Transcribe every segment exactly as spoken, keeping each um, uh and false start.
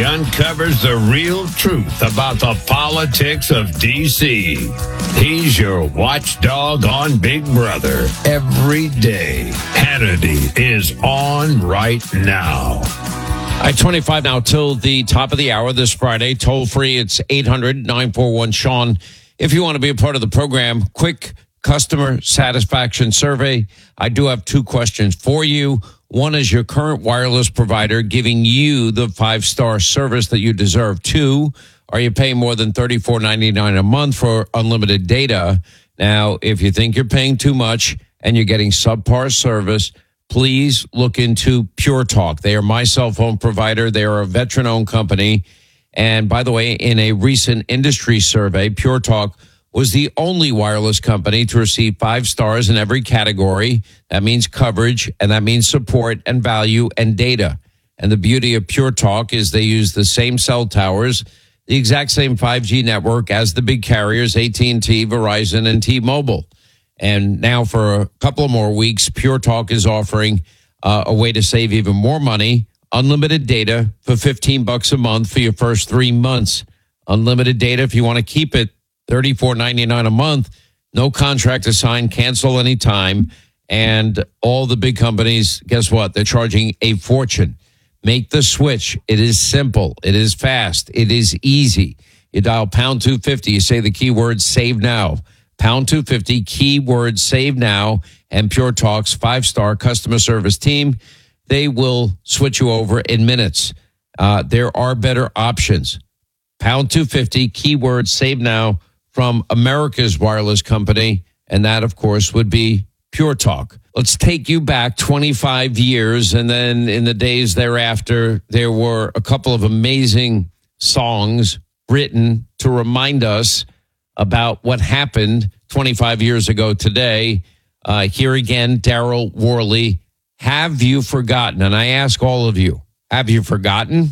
uncovers the real truth about the politics of D C. He's your watchdog on Big Brother every day. Hannity is on right now. All right, twenty-five now till the top of the hour this Friday. Toll free, it's eight hundred nine four one Sean. If you want to be a part of the program, quick customer satisfaction survey. I do have two questions for you. One is your current wireless provider giving you the five-star service that you deserve. Two, are you paying more than thirty-four ninety-nine a month for unlimited data? Now, if you think you're paying too much and you're getting subpar service, please look into Pure Talk. They are my cell phone provider. They are a veteran-owned company. And by the way, in a recent industry survey, Pure Talk was the only wireless company to receive five stars in every category. That means coverage, and that means support and value and data. And the beauty of Pure Talk is they use the same cell towers, the exact same five G network as the big carriers, A T and T, Verizon, and T-Mobile. And now for a couple of more weeks, Pure Talk is offering uh, a way to save even more money. Unlimited data for fifteen bucks a month for your first three months. Unlimited data if you want to keep it, thirty-four ninety-nine a month. No contract assigned, cancel anytime. And all the big companies, guess what? They're charging a fortune. Make the switch. It is simple. It is fast. It is easy. You dial pound two fifty. You say the keyword save now. Pound two fifty, keyword save now. And Pure Talk's five-star customer service team, they will switch you over in minutes. Uh, there are better options. Pound two fifty, keyword save now from America's wireless company. And that, of course, would be Pure Talk. Let's take you back twenty-five years. And then in the days thereafter, there were a couple of amazing songs written to remind us about what happened twenty-five years ago today. Uh, here again, Daryl Worley. Have you forgotten? And I ask all of you, have you forgotten?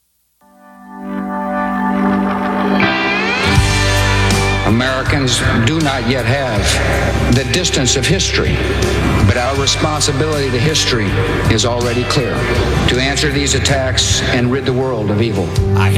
Americans do not yet have the distance of history, but our responsibility to history is already clear to answer these attacks and rid the world of evil.